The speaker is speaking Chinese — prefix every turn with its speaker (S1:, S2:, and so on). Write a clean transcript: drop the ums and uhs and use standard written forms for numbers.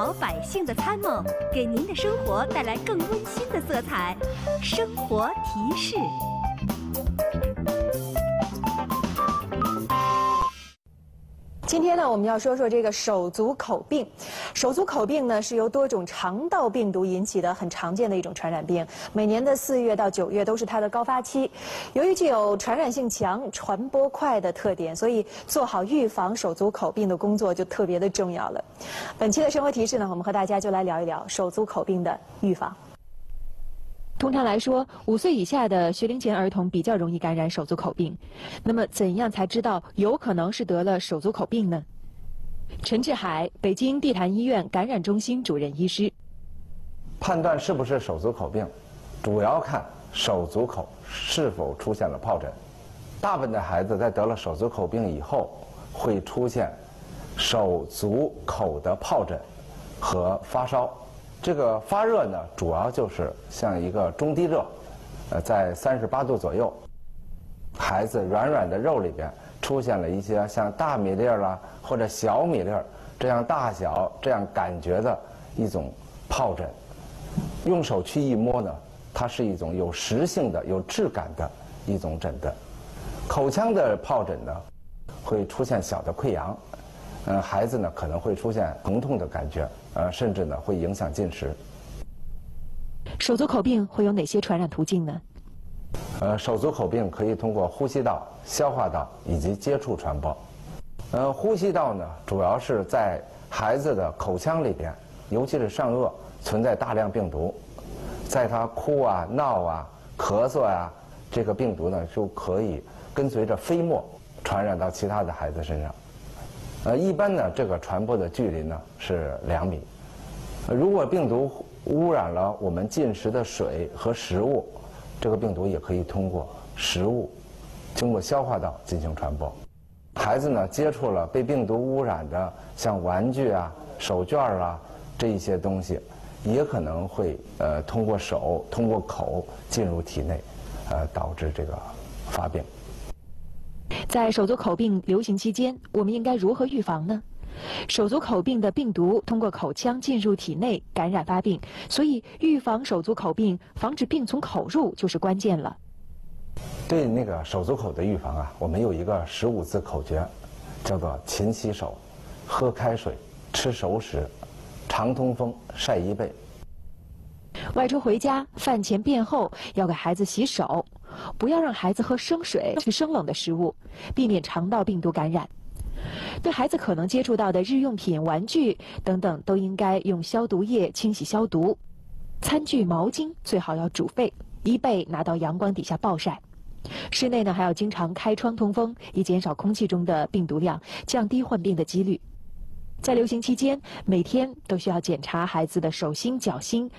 S1: 好百姓的参谋，给您的生活带来更温馨的色彩。生活提示。
S2: 今天呢，我们要说说这个手足口病。手足口病呢，是由多种肠道病毒引起的，很常见的一种传染病。每年的4月到9月都是它的高发期。由于具有传染性强、传播快的特点，所以做好预防手足口病的工作就特别的重要了。本期的生活提示呢，我们和大家就来聊一聊手足口病的预防。通常来说，5岁以下的学龄前儿童比较容易感染手足口病。那么，怎样才知道有可能是得了手足口病呢？陈志海，北京地坛医院感染中心主任医师。
S3: 判断是不是手足口病，主要看手足口是否出现了疱疹。大部分的孩子在得了手足口病以后，会出现手足口的疱疹和发烧。这个发热呢，主要就是像一个中低热，在38度左右，孩子软软的肉里边出现了一些像大米粒啦或者小米粒这样大小、这样感觉的一种疱疹。用手去一摸呢，它是一种有实性的、有质感的一种疹子。口腔的疱疹呢，会出现小的溃疡。孩子呢可能会出现疼痛的感觉，甚至呢会影响进食。
S2: 手足口病会有哪些传染途径呢？
S3: 手足口病可以通过呼吸道、消化道以及接触传播。呼吸道呢，主要是在孩子的口腔里边，尤其是上颚存在大量病毒，在他哭啊、闹啊、咳嗽啊，这个病毒呢就可以跟随着飞沫传染到其他的孩子身上。一般呢，这个传播的距离呢是2米。如果病毒污染了我们进食的水和食物，这个病毒也可以通过食物，经过消化道进行传播。孩子呢接触了被病毒污染的像玩具啊、手绢啊这一些东西，也可能会通过手、通过口进入体内，导致这个发病。
S2: 在手足口病流行期间，我们应该如何预防呢？手足口病的病毒通过口腔进入体内感染发病，所以预防手足口病、防止病从口入就是关键了。
S3: 对那个手足口的预防啊，我们有一个15字口诀，叫做勤洗手、喝开水、吃熟食、常通风、晒衣被。
S2: 外出回家，饭前便后要给孩子洗手，不要让孩子喝生水、吃生冷的食物，避免肠道病毒感染。对孩子可能接触到的日用品、玩具等等，都应该用消毒液清洗消毒。餐具、毛巾最好要煮沸，衣被拿到阳光底下暴晒。室内呢，还要经常开窗通风，以减少空气中的病毒量，降低患病的几率。在流行期间，每天都需要检查孩子的手心、脚心，